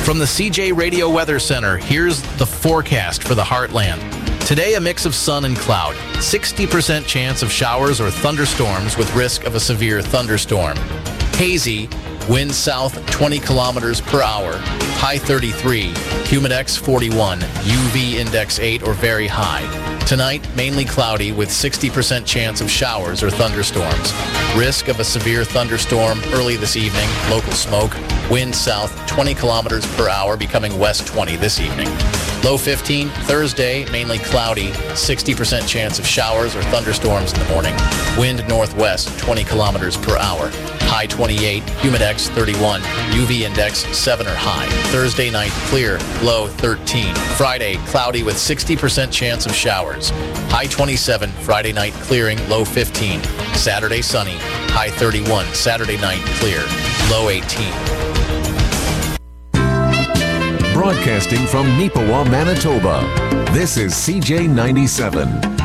From the CJ Radio Weather Center, here's the forecast for the Heartland. Today, a mix of sun and cloud. 60% chance of showers or thunderstorms with risk of a severe thunderstorm. Hazy, wind south 20 kilometers per hour. High 33, humidex 41, UV index 8 or very high. Tonight, mainly cloudy with 60% chance of showers or thunderstorms. Risk of a severe thunderstorm early this evening. Local smoke. Wind south 20 kilometers per hour, becoming west 20 this evening. Low 15, Thursday, mainly cloudy, 60% chance of showers or thunderstorms in the morning. Wind northwest 20 kilometers per hour. High 28, humidex 31, UV index 7 or high. Thursday night clear, low 13. Friday cloudy with 60% chance of showers. High 27, Friday night clearing, low 15. Saturday sunny, high 31. Saturday night clear, low 18. Broadcasting from Neepawa, Manitoba, this is CJ 97.